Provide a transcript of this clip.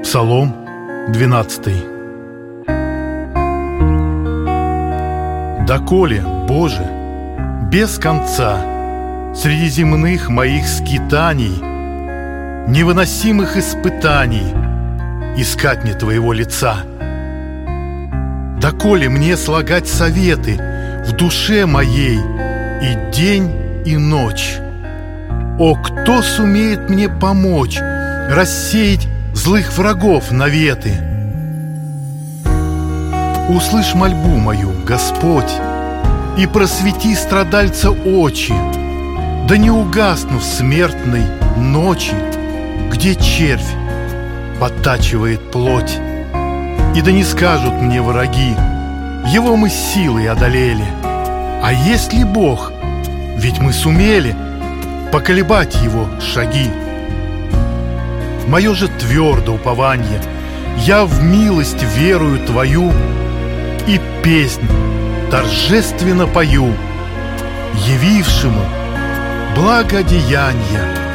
Псалом 12. «Доколе, Боже, без конца, среди земных моих скитаний, невыносимых испытаний, искать мне Твоего лица? Доколе мне слагать советы в душе моей и день, и ночь? О, кто сумеет мне помочь рассеять злых врагов наветы? Услышь мольбу мою, Господь, и просвети страдальца очи, да не угасну в смертной ночи, где червь подтачивает плоть. И да не скажут мне враги: его мы силой одолели. А есть ли Бог? Ведь мы сумели поколебать его шаги. Мое же твердо упование, я в милость верую Твою и песнь торжественно пою явившему благодеяния